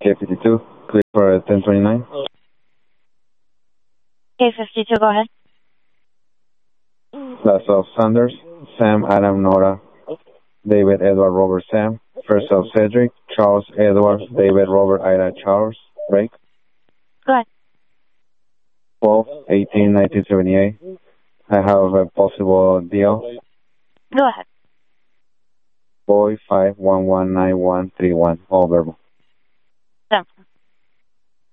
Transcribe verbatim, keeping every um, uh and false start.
K fifty-two, clear for ten twenty-nine. K fifty-two, go ahead. Last of Sanders, Sam, Adam, Nora, David, Edward, Robert, Sam. First of Cedric, Charles, Edward, David, Robert, Ida, Charles. Break. Go ahead. twelve, eighteen, nineteen seventy-eight. I have a possible deal. Go ahead. Boy, five one one nine one three one. All verbal.